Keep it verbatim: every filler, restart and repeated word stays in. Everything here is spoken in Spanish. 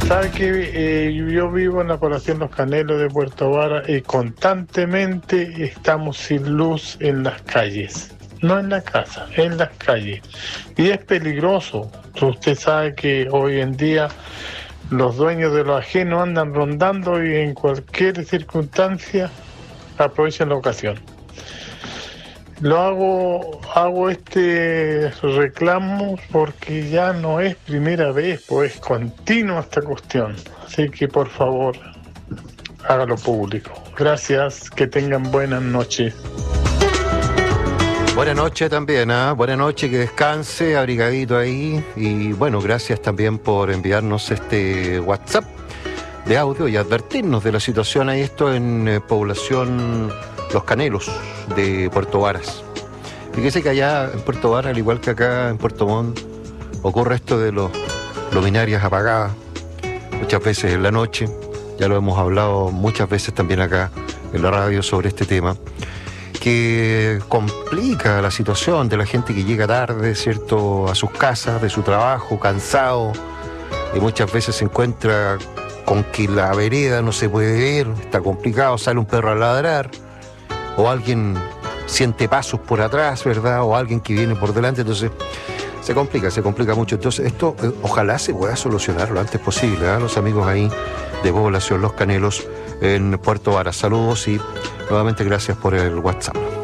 Sabe que eh, yo vivo en la población Los Canelos de Puerto Vara y constantemente estamos sin luz en las calles. No en la casa, en las calles. Y es peligroso. Usted sabe que hoy en día los dueños de lo ajeno andan rondando y en cualquier circunstancia aprovechan la ocasión. Lo hago, hago este reclamo porque ya no es primera vez, pues es continua esta cuestión. Así que por favor, hágalo público. Gracias, que tengan buenas noches. Buenas noches también, ¿eh? Buenas noches, que descanse, abrigadito ahí. Y bueno, gracias también por enviarnos este WhatsApp de audio y advertirnos de la situación ahí, esto en eh, población Los Canelos de Puerto Varas. Fíjese que allá en Puerto Varas, al igual que acá en Puerto Montt, ocurre esto de los luminarias apagadas, muchas veces en la noche. Ya lo hemos hablado muchas veces también acá en la radio sobre este tema, que complica la situación de la gente que llega tarde, ¿cierto?, a sus casas, de su trabajo, cansado, y muchas veces se encuentra con que la vereda no se puede ver, está complicado, sale un perro a ladrar, o alguien siente pasos por atrás, ¿verdad?, o alguien que viene por delante, entonces se complica, se complica mucho. Entonces esto eh, ojalá se pueda solucionar lo antes posible, ¿eh? Los amigos ahí de población Los Canelos en Puerto Varas. Saludos y nuevamente gracias por el WhatsApp.